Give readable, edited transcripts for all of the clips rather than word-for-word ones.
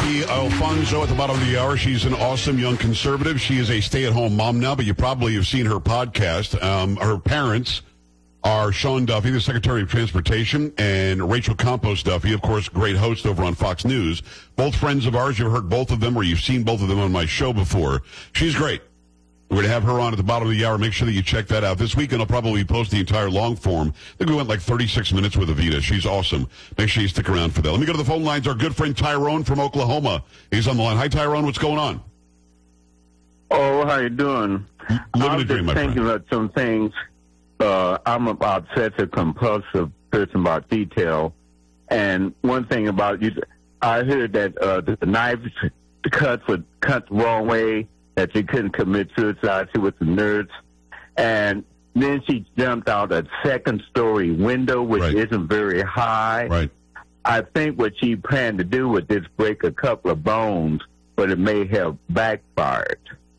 Becky Alfonso at the bottom of the hour. She's an awesome young conservative. She is a stay-at-home mom now, but you probably have seen her podcast. Her parents are Sean Duffy, the Secretary of Transportation, and Rachel Campos Duffy, of course, great host over on Fox News. Both friends of ours. You've heard both of them or you've seen both of them on my show before. She's great. We're going to have her on at the bottom of the hour. Make sure that you check that out. This weekend, I'll probably post the entire long form. I think we went like 36 minutes with Evita. She's awesome. Make sure you stick around for that. Let me go to the phone lines. Our good friend Tyrone from Oklahoma. He's on the line. Hi, Tyrone. What's going on? Oh, how you doing? Living a dream, my friend. Thinking about some things. I'm an obsessive compulsive person about detail. And one thing about you, I heard that the knife cuts would cut the wrong way, that she couldn't commit suicide. She was a nurse. And then she jumped out a second-story window, which isn't very high. Right. I think what she planned to do was just break a couple of bones, but it may have backfired.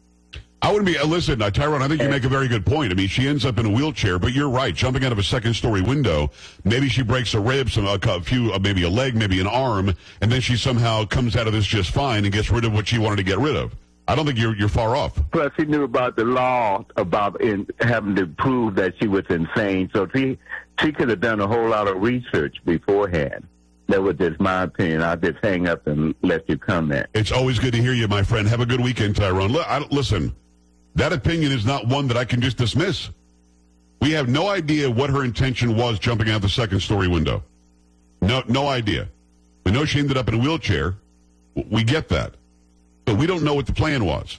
I wouldn't be, listen, Tyrone, I think you make a very good point. I mean, she ends up in a wheelchair, but you're right. Jumping out of a second-story window, maybe she breaks a rib, maybe a leg, maybe an arm, and then she somehow comes out of this just fine and gets rid of what she wanted to get rid of. I don't think you're far off. Plus, she knew about the law about having to prove that she was insane, so she could have done a whole lot of research beforehand. That was just my opinion. I'll just hang up and let you comment. It's always good to hear you, my friend. Have a good weekend, Tyrone. Listen, that opinion is not one that I can just dismiss. We have no idea what her intention was jumping out the second-story window. No idea. We know she ended up in a wheelchair. We get that. But we don't know what the plan was.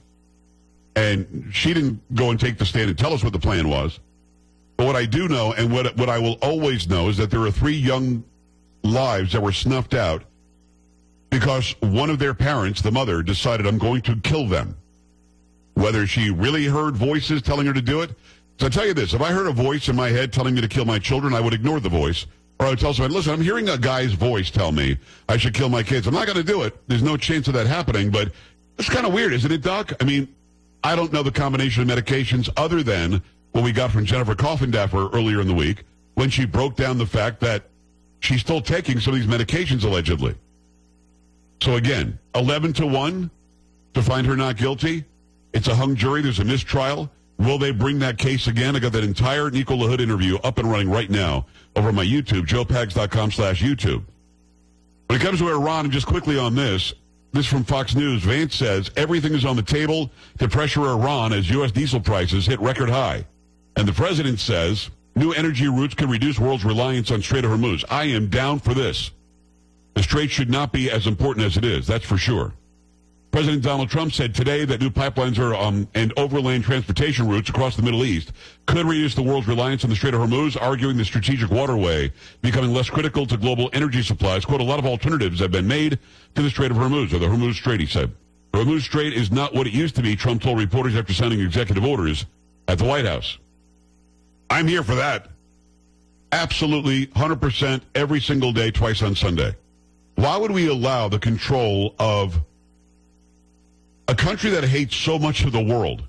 And she didn't go and take the stand and tell us what the plan was. But what I do know, and what I will always know, is that there are 3 young lives that were snuffed out because one of their parents, the mother, decided, I'm going to kill them. Whether she really heard voices telling her to do it. So I'll tell you this, if I heard a voice in my head telling me to kill my children, I would ignore the voice. Or I would tell somebody, listen, I'm hearing a guy's voice tell me I should kill my kids. I'm not going to do it. There's no chance of that happening, but it's kind of weird, isn't it, Doc? I mean, I don't know the combination of medications other than what we got from Jennifer Coffindaffer earlier in the week when she broke down the fact that she's still taking some of these medications, allegedly. So again, 11-1 to find her not guilty. It's a hung jury. There's a mistrial. Will they bring that case again? I got that entire Nico LaHood interview up and running right now over on my YouTube, joepags.com/YouTube. When it comes to Iran, and just quickly on this from Fox News, Vance says everything is on the table to pressure Iran as U.S. diesel prices hit record high. And the president says new energy routes can reduce world's reliance on Strait of Hormuz. I am down for this. The Strait should not be as important as it is, that's for sure. President Donald Trump said today that new pipelines and overland transportation routes across the Middle East could reduce the world's reliance on the Strait of Hormuz, arguing the strategic waterway becoming less critical to global energy supplies. Quote, a lot of alternatives have been made to the Strait of Hormuz, or the Hormuz Strait, he said. The Hormuz Strait is not what it used to be, Trump told reporters after signing executive orders at the White House. I'm here for that. Absolutely, 100%, every single day, twice on Sunday. Why would we allow the control of a country that hates so much of the world,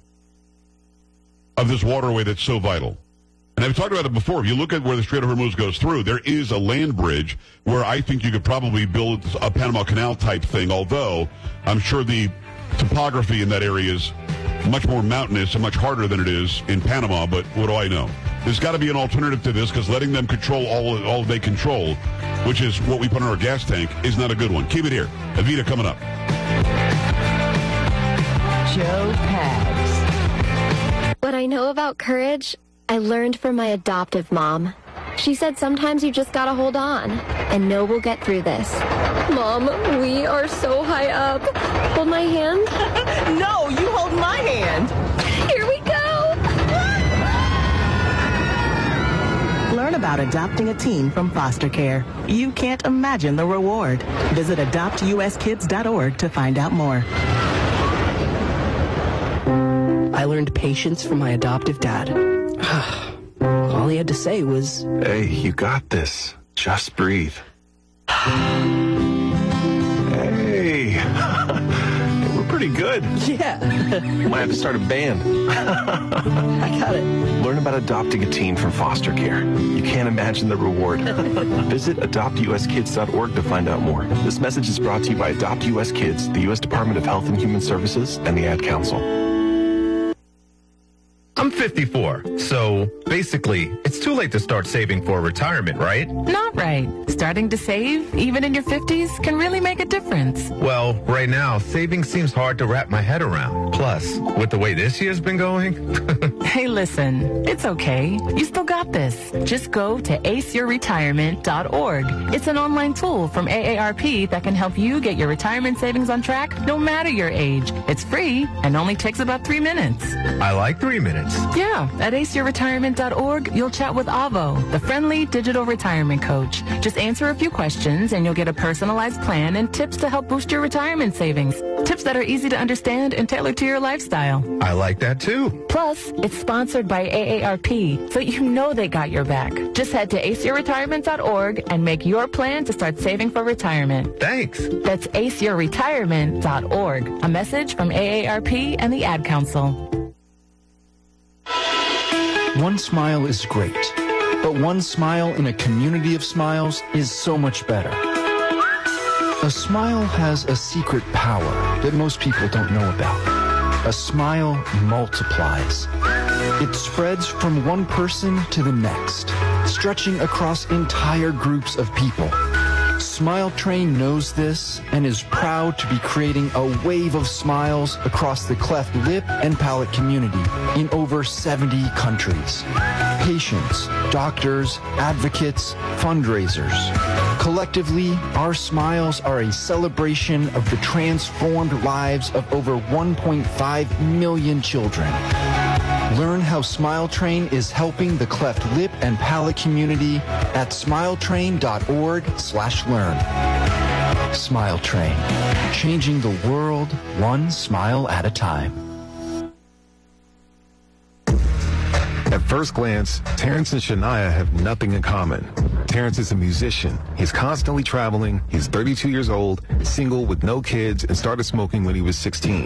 of this waterway that's so vital? And I've talked about it before. If you look at where the Strait of Hormuz goes through, there is a land bridge where I think you could probably build a Panama Canal type thing, although I'm sure the topography in that area is much more mountainous and much harder than it is in Panama, but what do I know? There's got to be an alternative to this, because letting them control all they control, which is what we put in our gas tank, is not a good one. Keep it here. Evita coming up. Joe Pags. What I know about courage, I learned from my adoptive mom. She said sometimes you just gotta hold on and know we'll get through this. Mom, we are so high up. Hold my hand. No, you hold my hand. Here we go. Learn about adopting a teen from foster care. You can't imagine the reward. Visit adoptuskids.org to find out more. I learned patience from my adoptive dad. All he had to say was, "Hey, you got this. Just breathe." Hey, we're pretty good. Yeah. Might have to start a band. I got it. Learn about adopting a teen from foster care. You can't imagine the reward. Visit adoptuskids.org to find out more. This message is brought to you by Adopt U.S. Kids, the U.S. Department of Health and Human Services, and the Ad Council. I'm 54, so basically, it's too late to start saving for retirement, right? Not right. Starting to save, even in your 50s, can really make a difference. Well, right now, saving seems hard to wrap my head around. Plus, with the way this year's been going... Hey, listen, it's okay. You still got this. Just go to aceyourretirement.org. It's an online tool from AARP that can help you get your retirement savings on track no matter your age. It's free and only takes about 3 minutes. I like 3 minutes. Yeah, at aceyourretirement.org, you'll chat with Avo, the friendly digital retirement coach. Just answer a few questions and you'll get a personalized plan and tips to help boost your retirement savings. Tips that are easy to understand and tailored to your lifestyle. I like that too. Plus, it's sponsored by AARP, so you know they got your back. Just head to aceyourretirement.org and make your plan to start saving for retirement. Thanks. That's aceyourretirement.org. A message from AARP and the Ad Council. One smile is great, but one smile in a community of smiles is so much better. A smile has a secret power that most people don't know about. A smile multiplies. It spreads from one person to the next, stretching across entire groups of people. Smile Train knows this and is proud to be creating a wave of smiles across the cleft lip and palate community in over 70 countries. Patients, doctors, advocates, fundraisers. Collectively, our smiles are a celebration of the transformed lives of over 1.5 million children. Learn how Smile Train is helping the cleft lip and palate community at smiletrain.org/learn. Smile Train, changing the world one smile at a time. At first glance, Terrence and Shania have nothing in common. Terrence is a musician. He's constantly traveling. He's 32 years old, single with no kids, and started smoking when he was 16.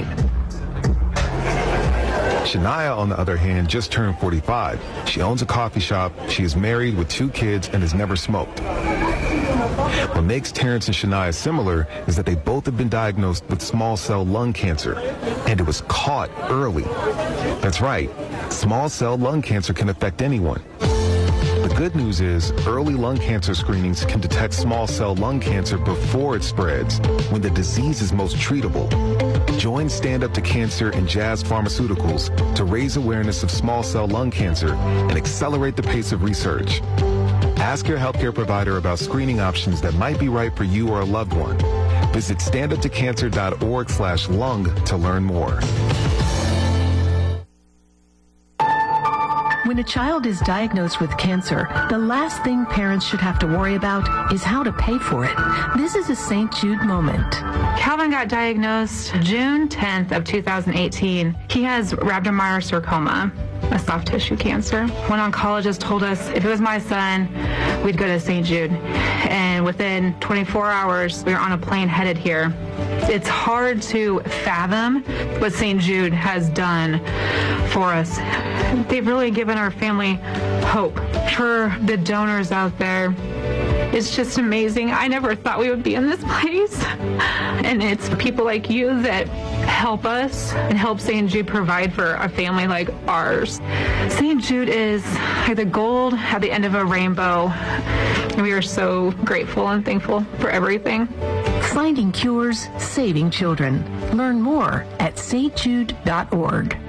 Shania, on the other hand, just turned 45. She owns a coffee shop. She is married with 2 kids and has never smoked. What makes Terrence and Shania similar is that they both have been diagnosed with small cell lung cancer, and it was caught early. That's right. Small cell lung cancer can affect anyone. The good news is early lung cancer screenings can detect small cell lung cancer before it spreads, when the disease is most treatable. Join Stand Up to Cancer and Jazz Pharmaceuticals to raise awareness of small cell lung cancer and accelerate the pace of research. Ask your healthcare provider about screening options that might be right for you or a loved one. Visit standuptocancer.org/lung to learn more. When a child is diagnosed with cancer, the last thing parents should have to worry about is how to pay for it. This is a St. Jude moment. Calvin got diagnosed June 10th of 2018. He has rhabdomyosarcoma, a soft tissue cancer. One oncologist told us if it was my son, we'd go to St. Jude. And within 24 hours, we were on a plane headed here. It's hard to fathom what St. Jude has done for us. They've really given our family hope. For the donors out there, it's just amazing. I never thought we would be in this place. And it's people like you that help us and help St. Jude provide for a family like ours. St. Jude is like the gold at the end of a rainbow. And we are so grateful and thankful for everything. Finding cures, saving children. Learn more at stjude.org.